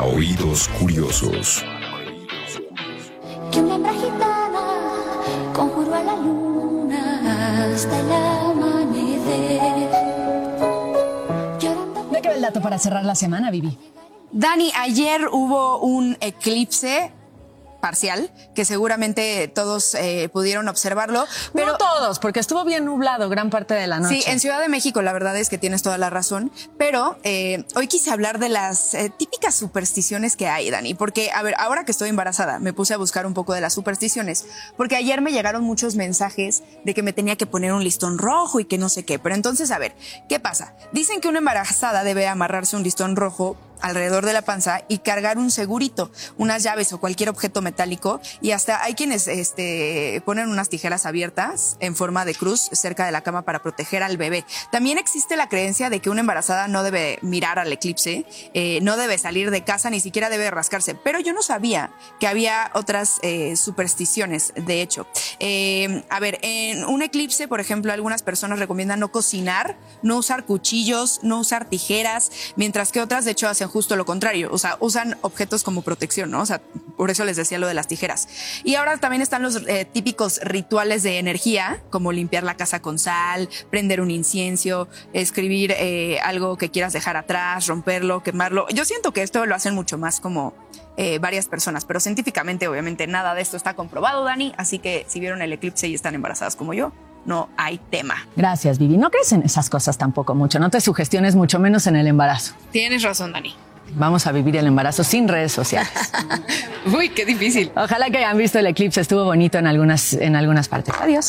a Oídos Curiosos. Que una hembra gitana conjuró a la luna hasta el amanecer. ¿De qué va el dato para cerrar la semana, Vivi? Dani, ayer hubo un eclipse parcial, que seguramente todos pudieron observarlo. Pero no todos, porque estuvo bien nublado gran parte de la noche. Sí, en Ciudad de México la verdad es que tienes toda la razón, pero hoy quise hablar de las típicas supersticiones que hay, Dani, porque, a ver, ahora que estoy embarazada, me puse a buscar un poco de las supersticiones, porque ayer me llegaron muchos mensajes de que me tenía que poner un listón rojo y que no sé qué, pero entonces, a ver, ¿qué pasa? Dicen que una embarazada debe amarrarse un listón rojo alrededor de la panza y cargar un segurito, unas llaves o cualquier objeto metálico, y hasta hay quienes ponen unas tijeras abiertas en forma de cruz cerca de la cama para proteger al bebé. También existe la creencia de que una embarazada no debe mirar al eclipse, no debe salir de casa, ni siquiera debe rascarse, pero yo no sabía que había otras supersticiones, de hecho. A ver, en un eclipse, por ejemplo, algunas personas recomiendan no cocinar, no usar cuchillos, no usar tijeras, mientras que otras, de hecho, hacen justo lo contrario, o sea, usan objetos como protección, ¿no? O sea, por eso les decía lo de las tijeras. Y ahora también están los típicos rituales de energía, como limpiar la casa con sal, prender un incienso, escribir algo que quieras dejar atrás, romperlo, quemarlo. Yo siento que esto lo hacen mucho más como varias personas, pero científicamente, obviamente, nada de esto está comprobado, Dani, así que si vieron el eclipse y están embarazadas como yo, no hay tema. Gracias, Vivi. No crees en esas cosas tampoco mucho. No te sugestiones mucho menos en el embarazo. Tienes razón, Dani. Vamos a vivir el embarazo sin redes sociales. Uy, qué difícil. Ojalá que hayan visto el eclipse. Estuvo bonito en algunas partes. Adiós.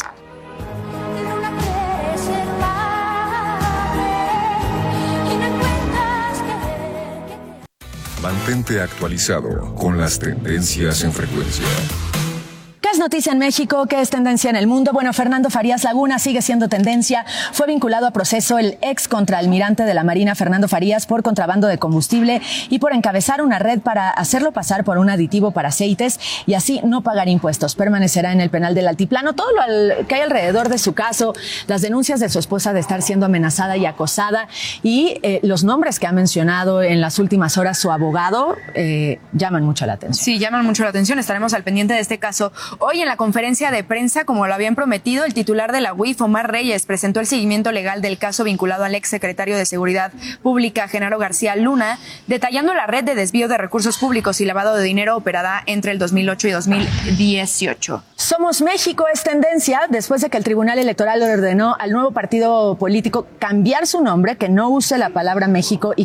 Mantente actualizado con las tendencias en frecuencia. ¿Qué es noticia en México? ¿Qué es tendencia en el mundo? Bueno, Fernando Farías Laguna sigue siendo tendencia. Fue vinculado a proceso el ex contraalmirante de la Marina, Fernando Farías, por contrabando de combustible y por encabezar una red para hacerlo pasar por un aditivo para aceites y así no pagar impuestos. Permanecerá en el penal del Altiplano. Todo lo que hay alrededor de su caso, las denuncias de su esposa de estar siendo amenazada y acosada y los nombres que ha mencionado en las últimas horas su abogado llaman mucho la atención. Sí, llaman mucho la atención. Estaremos al pendiente de este caso. Hoy en la conferencia de prensa, como lo habían prometido, el titular de la UIF, Omar Reyes, presentó el seguimiento legal del caso vinculado al ex secretario de Seguridad Pública, Genaro García Luna, detallando la red de desvío de recursos públicos y lavado de dinero operada entre el 2008 y 2018. Somos México es tendencia después de que el Tribunal Electoral ordenó al nuevo partido político cambiar su nombre, que no use la palabra México y